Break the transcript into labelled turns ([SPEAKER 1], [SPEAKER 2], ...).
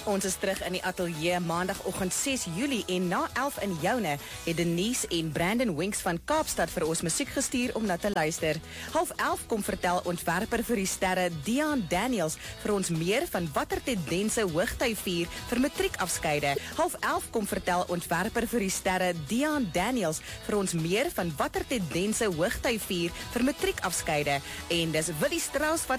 [SPEAKER 1] Ons is terug in die ateljee maandagoggend 6 Julie en na 11 in joune het Denise en Brandon Winks van Kaapstad vir ons musiek gestuur om na te luister. 10:30 kom vertel ontwerper vir die sterre Dion Daniels vir ons meer van watter tendense hoogtyd vier vir matriekafskeide. 10:30 kom vertel ontwerper vir die sterre Dion Daniels vir ons meer van watter tendense hoogtyd vier vir matriekafskeide. En dis Willie Strauss wat